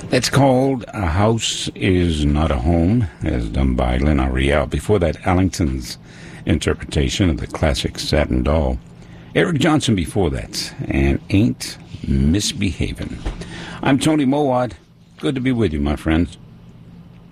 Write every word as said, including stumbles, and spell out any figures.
It's called A House Is Not a Home, as done by Lynn Ariel. Before that, Ellington's interpretation of the classic Satin Doll. Eric Johnson before that, and Ain't Misbehavin'. I'm Tony Mowat. Good to be with you, my friends.